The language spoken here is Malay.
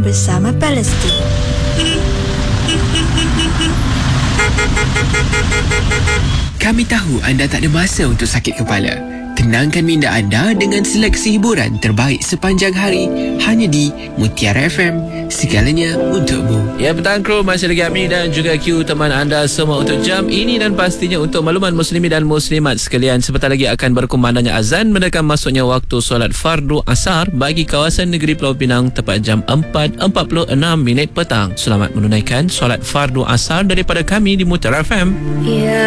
bersama Palestin. Kami tahu anda tak ada masa untuk sakit kepala. Tenangkan minda anda dengan seleksi hiburan terbaik sepanjang hari hanya di Mutiara FM. Segalanya untukmu. Ya, petang kru, masih lagi Ami dan juga Q teman anda semua untuk jam ini dan pastinya untuk makluman muslimi dan muslimat sekalian. Sebentar lagi akan berkumandangnya azan mendekam masuknya waktu solat fardu asar bagi kawasan negeri Pulau Pinang tepat jam 4.46 petang. Selamat menunaikan solat fardu asar daripada kami di Mutiara FM. Ya